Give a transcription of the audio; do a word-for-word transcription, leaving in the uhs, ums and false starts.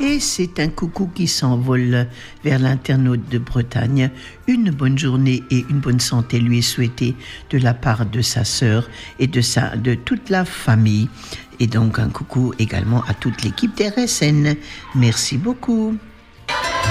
Et c'est un coucou qui s'envole vers l'internaute de Bretagne. Une bonne journée et une bonne santé lui est souhaitée de la part de sa sœur et de, sa, de toute la famille. Et donc un coucou également à toute l'équipe d'R S N. Merci beaucoup.